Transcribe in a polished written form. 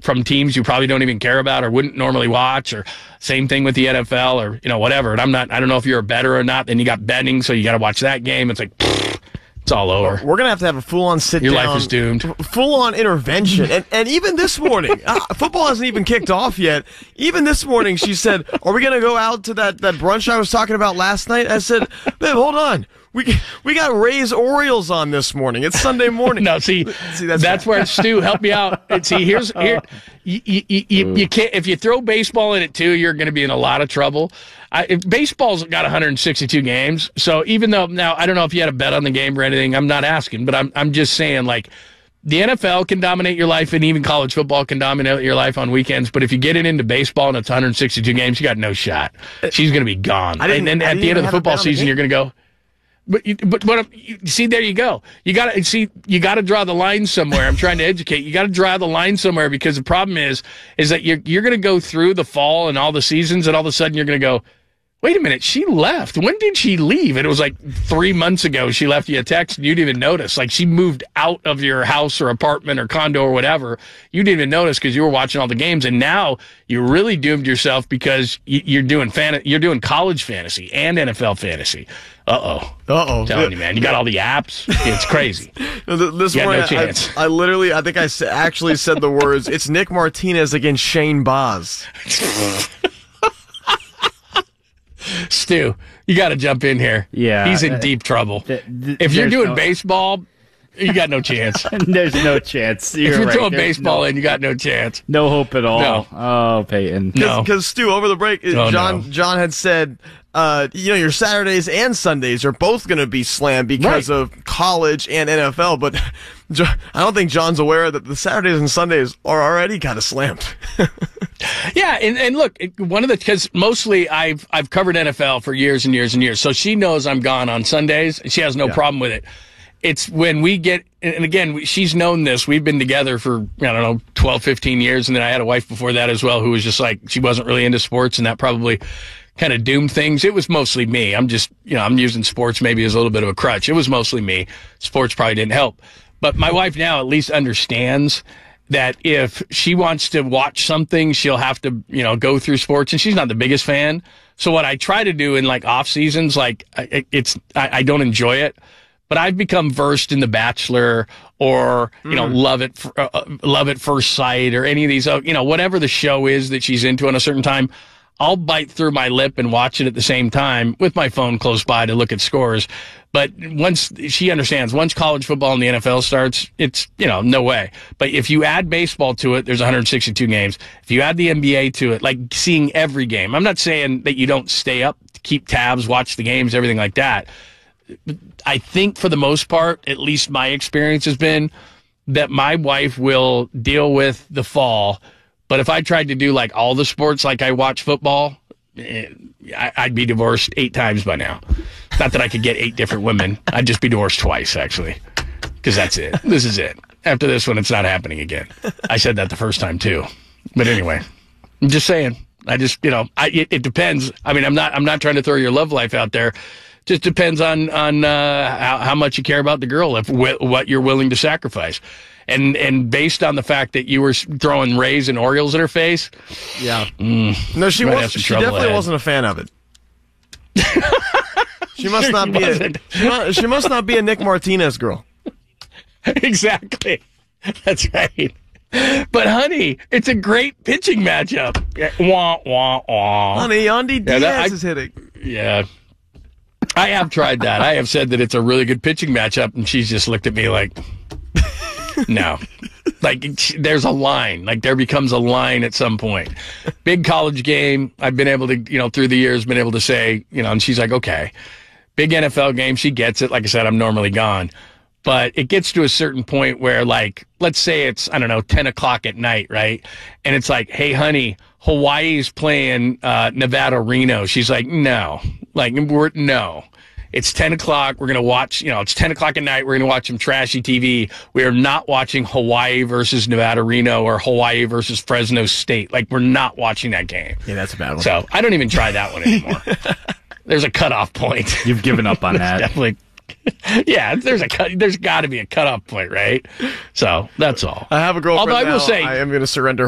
from teams you probably don't even care about or wouldn't normally watch, or same thing with the NFL or, whatever. And I don't know if you're a bettor or not. Then you got betting, so you got to watch that game. It's like, it's all over. We're going to have a full-on sit-down. Your life is doomed. Full-on intervention. And even this morning, football hasn't even kicked off yet. Even this morning, she said, are we going to go out to that brunch I was talking about last night? I said, babe, hold on. We got Ray's Orioles on this morning. It's Sunday morning. No, see that's where Stu, help me out. See, here you can't, if you throw baseball in it too, you're going to be in a lot of trouble. Baseball's got 162 games, so even though now I don't know if you had a bet on the game or anything, I'm not asking, but I'm just saying, like, the NFL can dominate your life, and even college football can dominate your life on weekends. But if you get it into baseball and it's 162 games, you got no shot. She's going to be gone. And then at the end of the football season, you're going to go. But see, there you go. You got to draw the line somewhere. I'm trying to educate. You got to draw the line somewhere, because the problem is that you're going to go through the fall and all the seasons, and all of a sudden you're going to go, wait a minute, she left. When did she leave? And it was like 3 months ago she left you a text and you didn't even notice. Like, she moved out of your house or apartment or condo or whatever. You didn't even notice because you were watching all the games, and now you really doomed yourself because you're doing college fantasy and NFL fantasy. I'm telling you, man, you got all the apps. It's crazy. This you morning, no chance. I think I actually said the words, it's Nick Martinez against Shane Boz. Stu, you got to jump in here. Yeah. He's in deep trouble. If you're doing baseball, you got no chance. There's no chance. If you're throwing baseball in, you got no chance. No hope at all. No. Oh, Peyton. No. Because, Stu, over the break, John had said, your Saturdays and Sundays are both going to be slammed because of college and NFL, but I don't think John's aware that the Saturdays and Sundays are already kind of slammed. Yeah, and look, because mostly I've covered NFL for years and years and years, so she knows I'm gone on Sundays, and she has no problem with it. It's when we get, and again, she's known this, we've been together for, 12, 15 years, and then I had a wife before that as well who was just like, she wasn't really into sports, and that probably kind of doomed things. It was mostly me. I'm just, I'm using sports maybe as a little bit of a crutch. It was mostly me. Sports probably didn't help. But my wife now at least understands that if she wants to watch something, she'll have to, go through sports, and she's not the biggest fan. So what I try to do in like off seasons, like I don't enjoy it, but I've become versed in The Bachelor or, Love at First Sight or any of these, whatever the show is that she's into on a certain time. I'll bite through my lip and watch it at the same time with my phone close by to look at scores. But once she understands, once college football and the NFL starts, it's, no way. But if you add baseball to it, there's 162 games. If you add the NBA to it, like seeing every game, I'm not saying that you don't stay up, keep tabs, watch the games, everything like that. I think for the most part, at least my experience has been that my wife will deal with the fall. But if I tried to do like all the sports, like I watch football, I'd be divorced 8 times by now. Not that I could get 8 different women. I'd just be divorced twice, actually, because that's it. This is it. After this one, it's not happening again. I said that the first time too. But anyway, I'm just saying. I just, it depends. I mean, I'm not trying to throw your love life out there. Just depends on how much you care about the girl, what you're willing to sacrifice. And based on the fact that you were throwing Rays and Orioles in her face, no, she definitely wasn't a fan of it. She must not be. She must not be a Nick Martinez girl. Exactly, that's right. But honey, it's a great pitching matchup. Wah wah wah. Honey, Yandy Diaz is hitting. Yeah. I have tried that. I have said that it's a really good pitching matchup, and she's just looked at me like, no. Like, there's a line. Like, there becomes a line at some point. Big college game, I've been able to, through the years, been able to say, and she's like, okay. Big NFL game, she gets it. Like I said, I'm normally gone. But it gets to a certain point where, like, let's say it's, 10 o'clock at night, right? And it's like, hey, honey, Hawaii's playing Nevada Reno. She's like, no. Like, no. It's 10 o'clock. We're going to watch, it's 10 o'clock at night. We're going to watch some trashy TV. We are not watching Hawaii versus Nevada Reno or Hawaii versus Fresno State. Like, we're not watching that game. Yeah, that's a bad one. So I don't even try that one anymore. There's a cutoff point. You've given up on that. Definitely. Yeah, there's got to be a cutoff point, right? So that's all. I have a girlfriend. Although I will say, I am going to surrender